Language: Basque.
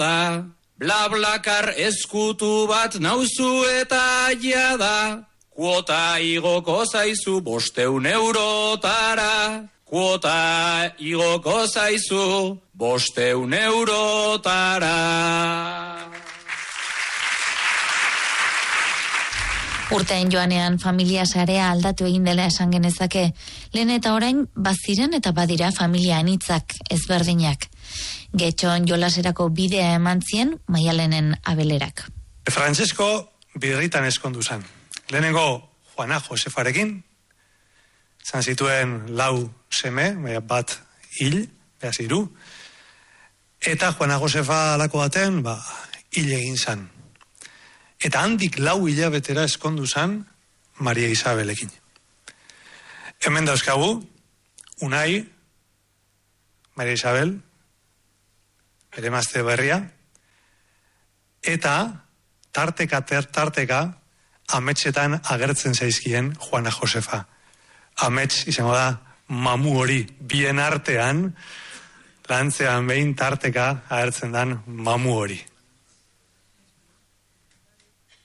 da. Blablakar eskutu bat nauzu eta jada. Kuota igoko zaizu 500 eurotara. Kuota igoko zaizu 500 eurotara. Urtean joanean familia sarea aldatu egin dela esan genezake. Lehen eta orain baziren eta badira familia anitzak ezberdinak. Getxon jolaserako bidea eman zien Maialenen Abelerak. Francesco birritan eskondu zen. Lehenengo Juana Josefarekin, zan zituen 4 seme, bat hil, behaz 3, eta Juana Josefa alako baten, hil egin zen. Eta handik 4 hilabetera eskondu zen Maria Isabelekin. Hemen dauzkagu, Unai, Maria Isabel, bere emazte berria, eta tarteka, ametsetan agertzen zaizkien Juana Josefa. Amets izango da mamu hori, bien artean, lantzean behin tarteka agertzen dan mamu hori.